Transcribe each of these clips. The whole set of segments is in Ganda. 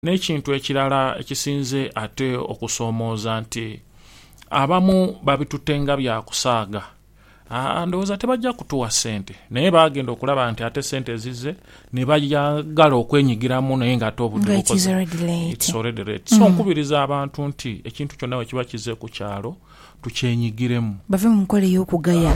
N'ekintu ekirala ekisinze ate okusoomooza nti abamu babitutenga bya kusaaga. Ndowooza tebajja kutuwa ssente naye bagenda okulaba nti ate ssente zizze ne bajagala okwenyigiramu naye ng'ate obudde bukoze. It's already late. So nkubiriza abantu nti ekintu kyonna we kiba kizze ku kyalo tukyenyigiremu. Bave mu nkola ey'okugaya.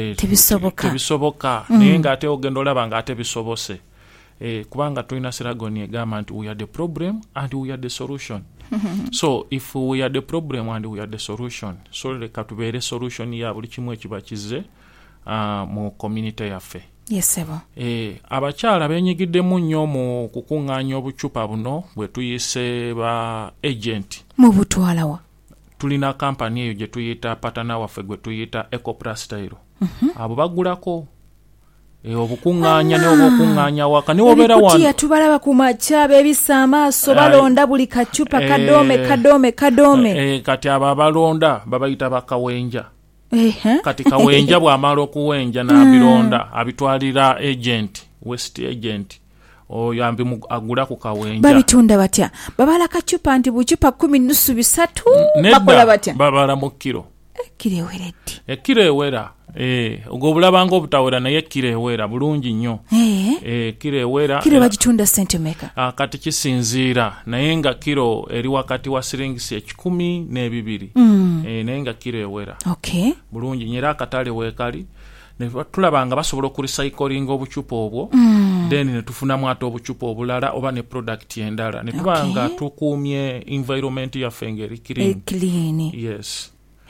Tebisoboka. Naye ng'ate ogenda olaba ng'ate bisobose. Kubanga tulina siragoni egamba nti we are the problem and we are the solution. So if we are the problem and we are the solution, so leka tubeere solution ya buli kimu ekiba kizze mu community yaffe. Yes, sebo. Abakyala benyigiddemu nnyo mu kukuŋŋaanya obucupa buno bwe tuyise ba agent. Mu butwalawa. Tulina kampani eyo gye tuyita patana waffe gwe tuyita Ecoplastyle. Abo bagulako obukuŋŋaanya n'obukuŋŋaanya waka ne obeera wano. Ebikutiya tubalaba ku makya bebisa amaaso balonda buli kacupa kadome. Kati abo abalonda babayita bakawenja. Kati kawenja bw'amala okuwenja n'abironda abitwalira agent, West agent. Oyo agula ku kawenja. Babitunda batya? Babala kacupa nti bucupa 10.3 bakola batya? Babala mu kilo. Kilo eweredde. Kilo ewera. Ogwo bulabanga obutawera naye kilo ewera bulungi nnyo. Kilo ewera. Kilo bagitunda sentimeka. Kati kisinziira naye nga kilo eri wakati wa siringisi 10 n'ebibiri. Naye nga kilo ewera. Okay. Bulungi nyera akatale weekali. Ne tulabanga basobola okurecyclinga obucupa obwo. Then ne tufunamu ate obucupa obulala oba ne product endala. Ne tubanga tukuumye environment yaffe ngeri clean. Yes.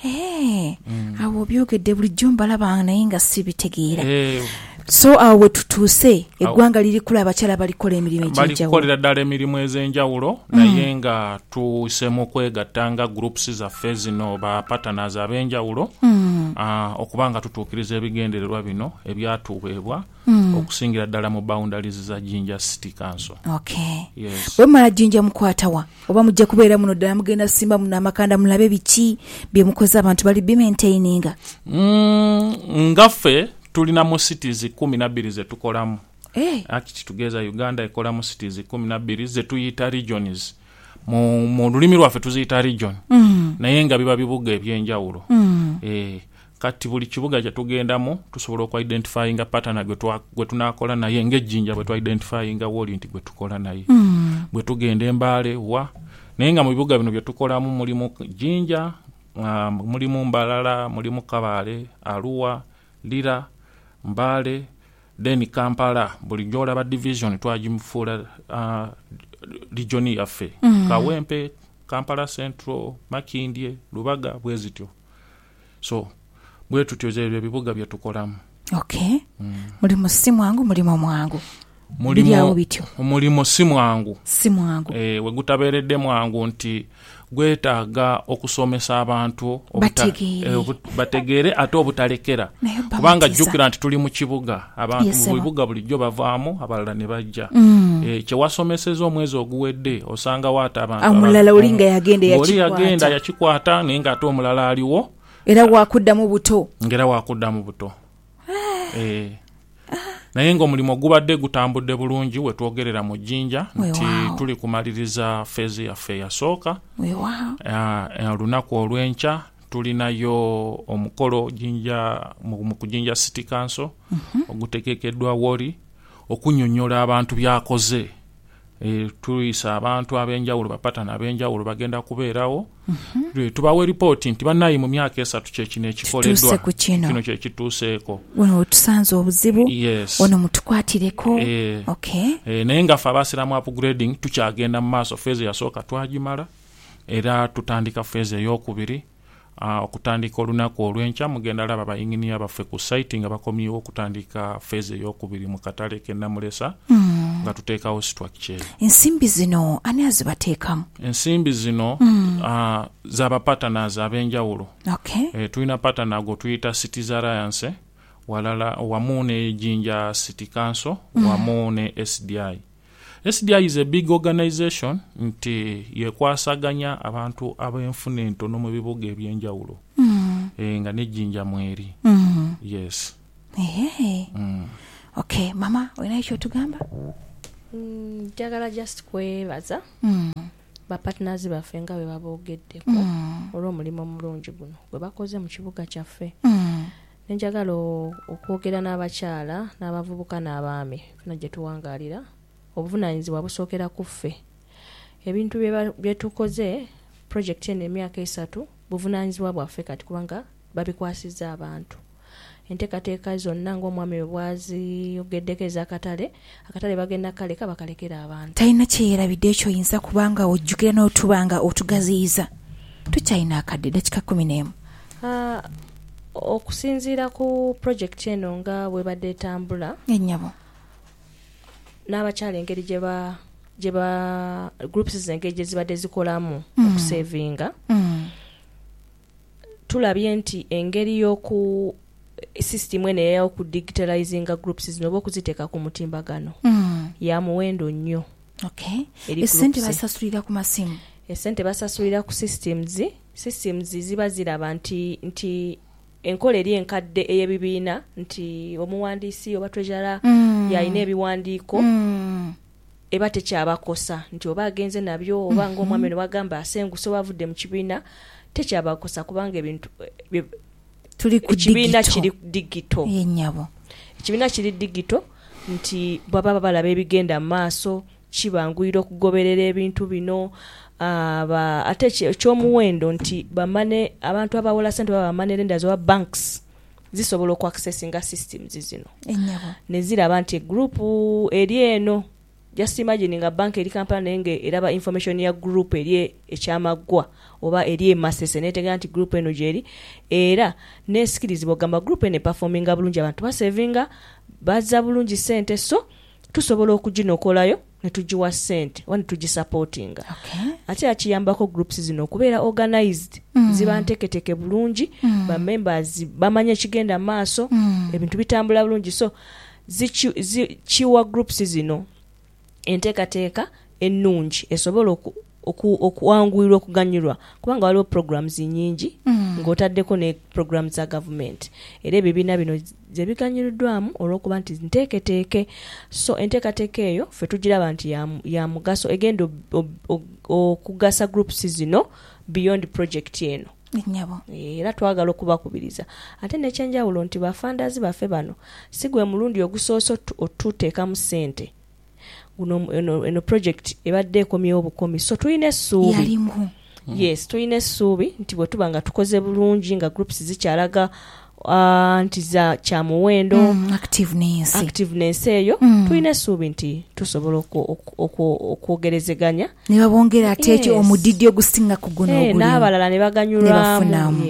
Awo byogedde bulijjo mbalaba naye nga sibitegeera. So awo tutuuse eggwanga liri kula abakyala balikola emirimu egy'enjawulo. Balikolera ddala emirimu ez'enjawulo naye nga tuisemu kwegattanga groups zaffe zino ba partners ab'enjawulo okubanga tutuukiriza ebigendererwa bino ebyatuweebwa okusingira ddala mu boundaries za Jinja City Council. Okay. Yes. Bwe mala Jinja mukwatawa oba mujja kubeera muno ddala mugenda simba mu namakanda mulabe biki bye mukoze abantu bali bimaintaininga. Ngaffe tulina mu cities 12 ze tukolamu. Akiti tugeza Uganda ekola mu cities 12 ze tuyita regions. Mu lulimi lwaffe tuziyita region. Naye nga biba bibuga ebyenjawulo. Kati buli kibuga kye tugendamu tusobola okwidentifyinga pattern gwe tunakola naye ng'Ejjinja bwe twidentifyinga Wolinti gwe tukola naye. Bwe tugenda Mbale wa naye nga mu bibuga bino bye tukolamu mulimu Jinja, mulimu Mbalala, mulimu Kabale, Arua, Lira, Mbale, then Kampala. Buli gy'olaba division twagimufuula region yaffe. Kawempe, Kampala Central, Makindye, Lubaga bwe zityo. So bwe tutyoze ebyo bibuga bye tukolamu. Okay. Mulimu si mwangu, mulimu mwangu. Mulimu si mwangu. Si mwangu. We gutabeeredde mwangu nti gwetaaga okusomesa abantu bategeere ate obutalekera. Kubanga jjukira nti tuli mu kibuga abantu mu bibuga bulijjo bavaamu abalala ne bajja. Kye wasomeseza omwezi oguwedde osanga waata abantu omulala olinga yagenda yakikwata naye ng'ate omulala aliwo era wakuddamu buto. Naye ng'omulimu ogubadde gutambudde bulungi we twogerera mu Jinja nti tuli kumaliriza feezi yaffe eyasooka. Olunaku olw'enkya tulinayo omukolo mu Jinja City Council ogutegekeddwa Woli okunnyonnyola abantu byakoze. Tuyisa abantu ab'enjawulo bapatana ab'enjawulo bagenda kubeerawo. Tubawe report nti bannayi mu myaka 3 kyekino ekikoleddwa kino kye kituuseeko. Wano otusanze obuzibu. Wano mutukwatireko. Naye nga ffe abasiramu upgrading tukyagenda mu maaso. Feezi yasooka twagimala era tutandika feezi ey'okubiri. Okutandika olunaku olw'enkya mugenda laba bayinginiya baffe ku site nga bakomyewo okutandika feezi ey'okubiri mu katale k'Ennamulesa nga tuteekawo structure. Ensimbi zino ani azibateekamu? Ensimbi zino z'aba partners ab'enjawulo. Tulina partner go tuyita Cities Alliance walala wamu ne Jinja City Council wamu ne SDI. SDI is a big organization nti yekwasaganya abantu ab'enfuna entono mu bibuga ebyenjawulo. Nga n'Ejjinja mweri. Yes. Okay, mama, olina ekyo tugamba? Njagala just kwebaza ba partners baffe nga bwe baboogeddeko olw'omulimu omulungi guno gwe bakoze mu kibuga kyaffe. Nenjagala okwogera n'abakyala n'abavubuka n'abaami funa gye tuwangaalira obuvunaanyizibwa busookera ku ffe. Ebintu bye tukoze project eno emyaka 3 buvunaanyizibwa bwaffe kati kubanga babikwasizza abantu. Enteekateeka zonna ng'omwami bwe bwaziyogeddeko ez'akatale bagenda kaleka bakalekera abantu. Talina kyeyerabidde ekyo oyinza kubanga ojjukira n'otubanga otugaziyiza. Tukyalina akadde dakika 11. Okusinziira ku project eno nga bwe badde etambula ennyabo n'abakyala engeri gye ba groups engeri gye zibadde zikolamu okusevinga, tulabye nti engeri y'oku system eno ey'oku digitalizinga groups zino oba okuziteeka ku mutimbagano ya muwendo nnyo. Essente basasulira ku masimu, essente basasulira ku systems ziba ziraba nti enkola eri enkadde ey'ebibiina nti omuwandiisi oba treasurer yalina ebiwandiiko eba tekyabakosa nti oba agenze nabyo oba ng'omwami ne bagamba asenguse wavudde mu kibiina tekyabakosa kubanga ebintu tuli ku ekibiina kiri digito. Yennyabo ekibiina kiri digito nti baba balaba ebigenda mu maaso kibanguyira okugoberera ebintu bino. Ate ekyomuwendo nti bamane abantu abawola ssente baba bamane lenders oba banks zisobola okuaccessinga systems zino ne ziraba nti group eri eno just imagine nga bank eri Kampala nenge eraba information ya group eri ekyamaggwa oba eri emasese netega nti group eno gyeri era nesikirizi bogamba group ene performinga bulungi abantu basevinga bazza bulungi ssente so tusobola okuginokolayo netujiwa ssente wani tugisupportinga. Ate akiyambako groups zino okubeera organized ziba nteketeke bulungi ba members bamanya ekigenda maaso ebintu bitambula bulungi so zikiwa groups zino enteekateeka ennungi esobola okuwanguyirwa okuganyulwa kubanga waliwo programs nyingi ng'otaddeko ne programs za government era ebibiina bino gye biganyuliddwamu olw'okuba nti nteeketeeke so enteekateeka eyo ffe tugiraba nti ya mugaso egenda okugasa groups zino beyond project eno. Era twagala okubakubiriza ate nekyenjawulo nti bafandazi baffe bano si gwe mulundi ogusoose otuteekamu ssente eno project ebadde ekomyewo obukomi so tulina essuubi tulina essuubi nti bwe tuba nga tukoze bulungi nga groups zikyalaga nti za kyamuwendo activeness eyo tulina essuubi nti tusobola okwogerezeganya ne babongera ate ekyo omudidi ogusinga ku guno oguli n'abalala ne baganyulwamu.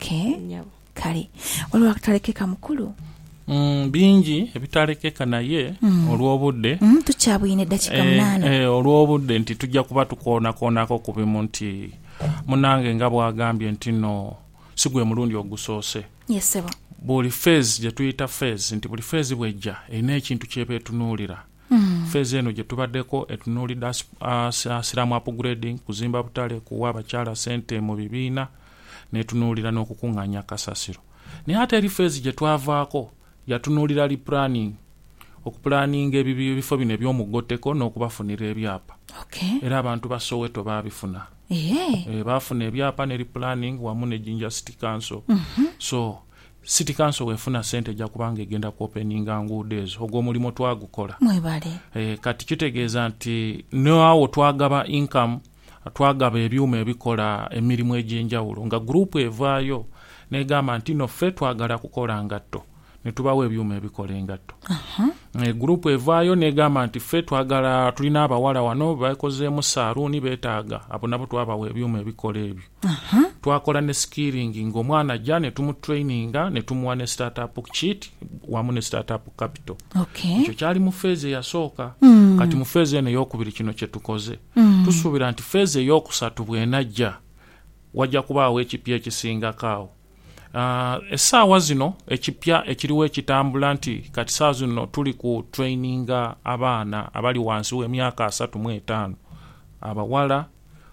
Kale waliwo akatalekeka mukulu bingi ebitalekeka naye olw'obudde tukyabuyina eddakiika 8 olw'obudde nti tujja kuba tukoonako ku bimu nti munange nga bwagambye nti no si gwe mulundi ogusoose. Buli phase gye tuyita phase nti buli phase bwejja erina ekintu kyeba etunuulira. Phase eno gye tubaddeko etunuulidde siramu upgrading kuzimba butale kuwa abakyala ssente mu bibiina netunuulira n'okukuŋŋaanya kasasiro. Naye ate eri phase gye twavaako yatunuulira planning okupulaninga ebifo bino eby'omugotteko n'okubafunira ebyapa. Era abantu ba Soweto baabifuna. Baafuna ebyapa ne planning wamu ne Jinja City Council. So City Council wefuna ssente ejja kubanga egenda kuopeninga nguudo ezo ogw'omulimu twagukola. Kati kitegeeza nti n'awo twagaba income twagaba ebyuma ebikola emirimu egy'enjawulo nga group evaayo negamba nti no ffe twagala kukola ngatto ne tubawo ebyuma ebikola engatto. Group evaayo negamba nti ffe twagala tulina abawala wano bakozeemu saaluuni beetaaga abo nabo twabawa ebyuma ebikola ebyo. Twakola ne skilling ng'omwana ajja ne tumutraininga ne tumuwa ne startup kit wamu ne startup capital. Ekyo kyali mu phase eyasooka. Kati mu phase eno ey'okubiri kino kye tukoze tusuubira nti phase ey'okusatu bw'enajja wajja kubaawo ekipya ekisingakaawo. Essaawa zino ekipya ekiriwo ekitambula nti kati saa zino tuli ku traininga abaana abali wansi w'emyaka 35 abawala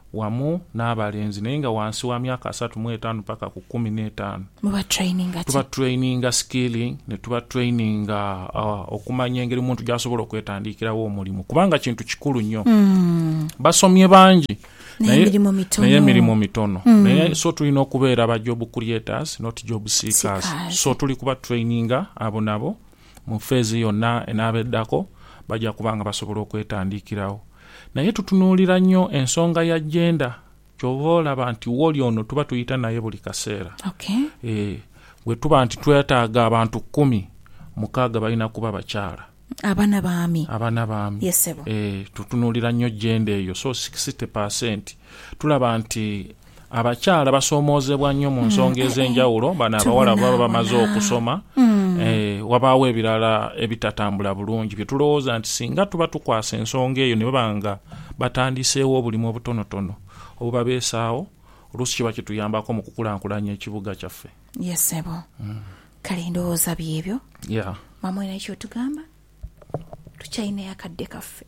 wamu n'abalenzi naye nga wansi wa myaka 35 paka ku 15 tuba traininga skilling ne tuba traininga okumanya engeri omuntu gy'asobola okwetandikirawo omulimu kubanga kintu kikulu nnyo basomye bangi naye emirimu mitono naye so tulina okubeera ba job creators not job seekers so tuli kuba traininga abo nabo mu phase yonna enaabeddako bajja kubanga basobola okwetandikirawo naye tutunuulira nnyo ensonga ya gender kyova olaba nti woli ono tuba tuyita naye buli kaseera bwe tuba nti twetaaga abantu 10 balina kuba bakyala abaana baami tutunuulira nnyo gender eyo so 60% tulaba nti abakyala basoomoozebwa nnyo mu nsonga ez'enjawulo bano abawala baba bamaze okusoma wabaawo ebirala ebitatambula bulungi bye tulowooza nti singa tuba tukwasa ensonga eyo ne babanga batandiseewo obulimu obutonotono obubabeesaawo oluusi kiba kituyambako mu kukulankulanya ekibuga kyaffe kale ndowooza byebyo mama olina ekyotugamba tukyalinayo akadde kaffe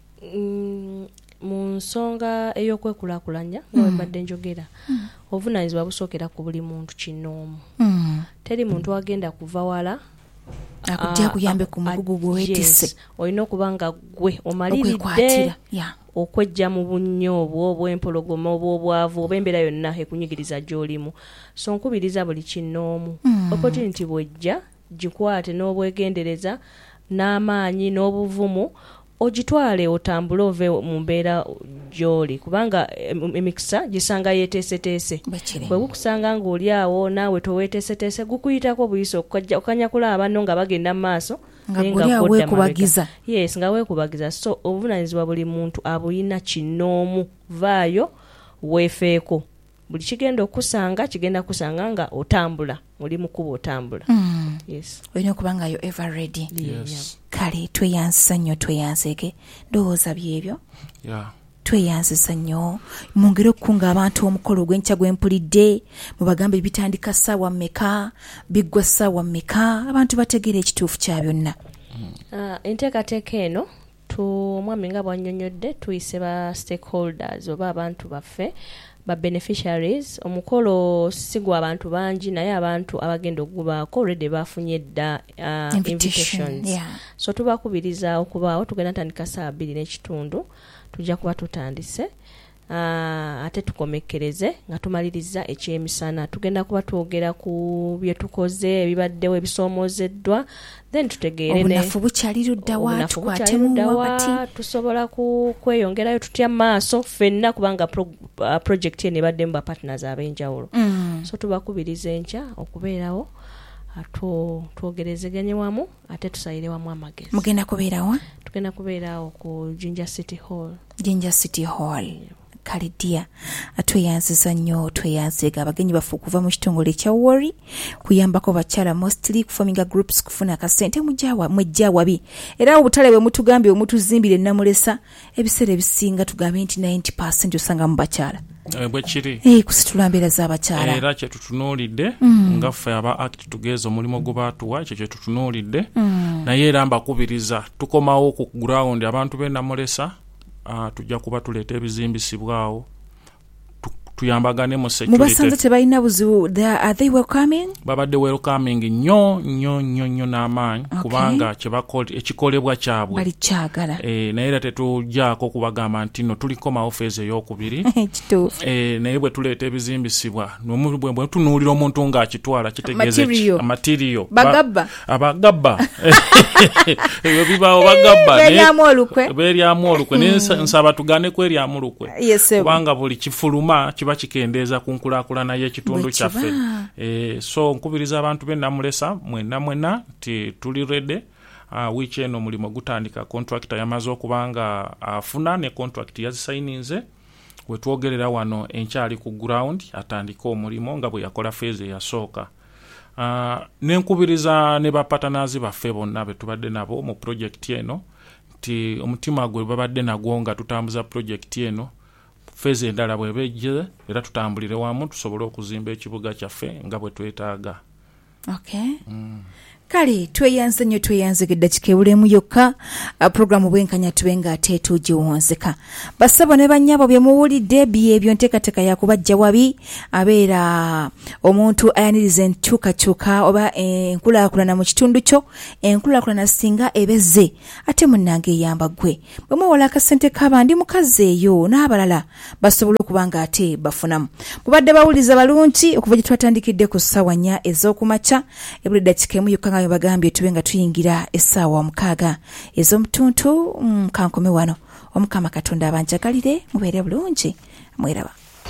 mu nsonga ey'okwekulaakulanya nga wembadde njogera obuvunaanyizibwa busookera ku buli muntu kinoomu teri muntu agenda kuva wala akujja kuyambe ku mugugu gweweetisse olina okuba nga gwe omaliridde okwejja mu bunnyo obwo obw'empologoma obw'obwavu oba embeera yonna ekunyigiriza gy'olimu so nkubiriza buli kinoomu opportunity bwejja gikwate n'obwegendereza n'amaanyi n'obuvumu ogitwale otambule ove mu mbeera gy'oli kubanga emikisa gisanga yeeteeseteese bwe gukusanga ng'oli awo naawe toweeteeseteese gukuyitako buyisa okanyakula abanno nga bagenda mu maaso nga weekubagiza nga weekubagiza so obuvunaanyizibwa buli muntu abuyina kinoomu vaayo weefeeko buli kigenda okusanga kigenda kusanga nga otambula oli mukuba otambula olina okuba nga yo ever ready kale tweyanzisa nnyo tweyanzeke ndowooza byebyo tweyanzisa nnyo mwongere okukunga abantu omukolo gw'enkya gwempulidde mubagambe bitandika ssaawa mmeka biggwa ssaawa mmeka abantu bategeera ekituufu kya byonna enteekateeka eno omwami nga bwannyonnyodde tuyise ba stakeholders oba abantu baffe ba beneficiaries omukolo sigwa abantu bangi naye abantu abagenda okugubaako already bafunye dda invitations so tubakubiriza okubaawo tugenda tandika 2:30 tujja kuba tutandise ate tukomekkereze nga tumaliriza ekyemisana tugenda kuba twogera ku bye tukoze ebibaddewo ebisoomoozeddwa then tutegeere obunafu bukyaliruddawa tukwatemu wakati tusobola kweyongerayo tutya maaso ffenna kubanga project eno ebaddemu ba partners ab'enjawulo so tubakubiriza enkya okubeerawo twogerezeganye wamu ate tusayire wamu amagezi mugenda kubeerawa tugenda kubeerawo ku Jinja City Hall kalidia tweyanziza nnyo tweyanzega abagenyi baffe okuva mu kitongole kya Wori kuyambako bakyala mostly kuforminga groups kufuna akasente mujja wabi era obutale bwe mutugambye omutuzimbire namulesa ebiseera ebisinga tugambe nti 90% osanga mu bakyala bwekiri kusitula mbeera z'abakyala era kyetutunuulidde nga ffe aba act together omulimu gubaatuwa ekyo kyetutunuulidde naye era mbakubiriza tukomawo ku ground abantu b'enamulesa tujja kuba tuleeta ebizimbisibwawo tuyambagane mu security mubasanze tebalina buzibu are they welcoming babadde welcoming nnyo n'amaanyi kubanga ekikolebwa kyabwe bali kyagala naye era tetujjaako kubagamba nti no tuliko maofeezi ey'okubiri naye bwe tuleeta ebizimbisibwa bwe tunuulira omuntu ng'akitwala kitegeeza material abagabba ebyo bibaawo bagabba beeryamu olukwe naye nsaba tugane kweryamu lukwe kubanga buli kifuluma kiba kikendeeza ku nkulaakulana y'ekitundu kyaffe so nkubiriza abantu b'ennamulesa mwenna nti tuli redde wiiki eno omulimu gutandika contractor yamaze okubanga afuna ne contract yazisayininze wetwogerera wano enkyali ku ground atandika omulimu nga bwe yakola phase eyasooka nenkubiriza ne bapatanazi baffe bonna be tubadde nabo mu projekiti eno nti omutima gwe babadde nagwo nga tutambuza projekiti eno feze endala bwebejje era tutambulire wamu tusobole okuzimba ekibuga kyaffe nga bwe twetaaga kale tweyanze nnyo tweyanzegedde kikewulemu yokka programu bwenkanya tubenga ate tugiwonzeka basabo ne bannyabo bye muwulidde byebyo nteekateeka yakubajja wabi abeera omuntu ayaniriza enkyukakyuka oba enkulaakulana mu kitundu kyo enkulaakulana singa ebeze ate munnange eyamba ggwe bwe muwola akasente k'abandi mukazi eyo n'abalala basobole okuba nga ate bafunamu mubadde bawuliza balungi okuva gye twatandikidde ku ssaawa 4 ez'okumakya ebuli ddakiika emu yokka nga bagambye tube nga tuyingira essaawa 6 ez'omutuntu kankome wano omukama katonda abanjagalire mubeere bulungi mweraba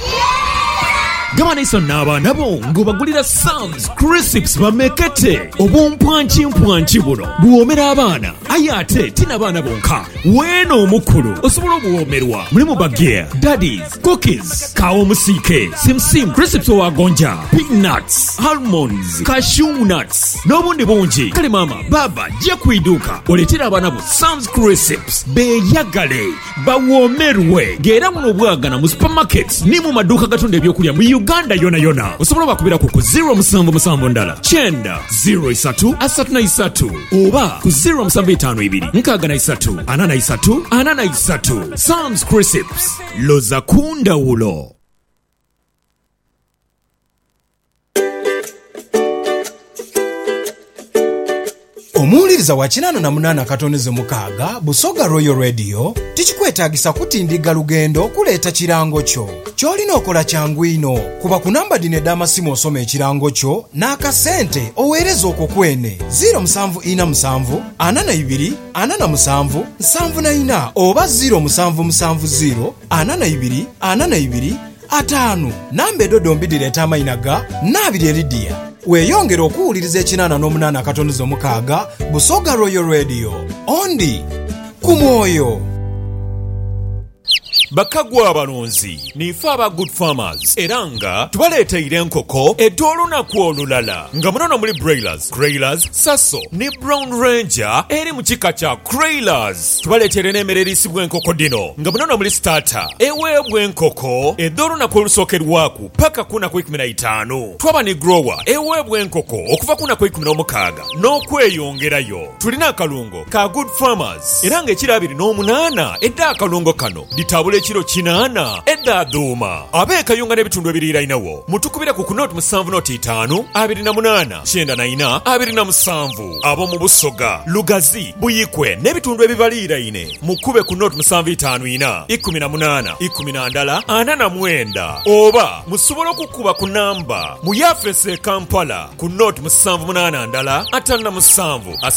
Gama iso n'abaana bo ng'obagulira Sam's Crisps bamekete obumpwankimpwanki buno buwoomera abaana aye ate tina baana bonka weeno omukulu osobola obuwoomerwa mulimu bageya daddies cookies kawo omusiike simsim crisps owagonja peanuts almonds cashew nuts n'obundi bungi kale maama baba jja ku iduuka oleetera abaana bo Sam's Crisps beeyagale bawoomerwe ng'era muno obwagana mu supermarkets ni mu maduuka gatunda ebyokulya mu Uganda yona osobola bakubira ku 077 ndala 903 oba ku 0752 Sam's Crisps loza kundawulo. Omuwuliriza wa 88 katoneze mukaaga Busoga Royal Radio tikikwetaagisa kutindiga lugendo okuleeta kirango kyo kyolina okola kyangu ino kuba ku namba dino ed'amasimu osoma ekirango kyo n'akasente oweereza okwo kwene 0747 42 47 74 oba 0770 42 42 5 namba edodombi direeta amayina ga Nabiri Eridia weeyongera okuwuliriza 88 katoneze mukaaga Busoga Royal Radio ondi ku mwoyo. Bakagwa abalunzi nife aba Good Farmers era nga tubaleeteyire enkoko ed'olunaku olulala nga munono muli Graylers, Sasso ne Brown Ranger eri mu kika kya Craylers. Tubaleetere n'emmere eriisibwa enkoko dino nga munono muli Starter eweebwa enkoko ed'olunaku olusookerwaku paka ku lunaku 15. Twaba ne Grower eweebwa enkoko okuva ku lunaku 16 n'okweyongerayo. Tulina akalungo ka Good Farmers era nga ekiro 28 edda akalungo kano ditabule ekiro 8 edda duuma abeekayunga n'ebitundu ebiriirayinawo mutukubire ku kunoti 7.5 28 94 27 ab'omu Busoga Lugazi Buyikwe n'ebitundu ebibaliirayine mukube ku noti 754 18 10 49 oba musobola okukuba ku namba mu yafese Kampala ku noti 780 57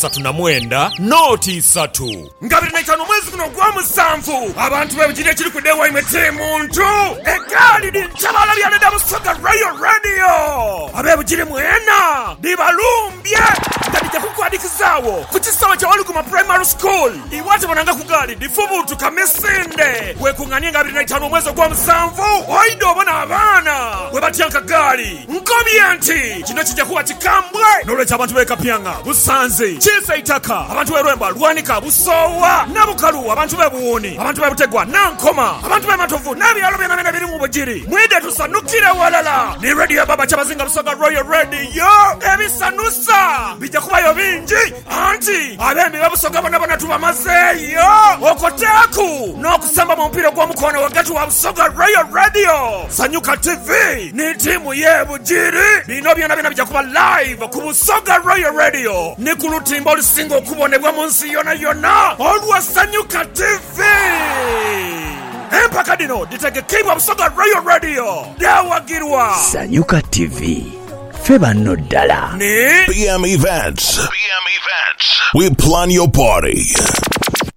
39 noti 3 nga 25 mwezi guno gwa musanvu abantu bebugire ekiri ku dewa imete muntu egali dintabala byaleda Busoga Royal Radio abebugire mwena dibalumbye ndadija kukwadikizawo ku kisawa kya Waluguma Primary School iwate bananga ku gali difubutu kamesinde wekunganye nga 25 mwezi gwa musanvu oido obona abaana we batyanka gali nkobyenti kino kijja kuba kikambwe n'olwekyo abantu bekapyanga Busanze Kisa Itaka abantu berwemba Lwanika Busowa Nabukalu abantu bebuwoni abantu bebutegwa Nankoma abantu bematovu n'ebyalo byonna biri mu bugiri mwide tusanukire walala ni radio ya baba Kyabazinga Busoga Royal Radio ebisanusa bijja kubayo bingi anti abembi babusoga bonna tubamazeeyo okoteeku n'okusamba mu mpira gw'omukono wakati wa Busoga Royal Radio Sanyuka TV ni tiimu y'ebugiri bino byonna bijja kuba live ku Busoga Royal Radio ne ku lutimba olusinga okubonebwa mu nsi yonna olwa Sanyuka TV. Empaka dino ditegekebwa Busoga Royal Radio dawagirwa Sanyuka TV feba no ddala ne PM Events. We plan your party.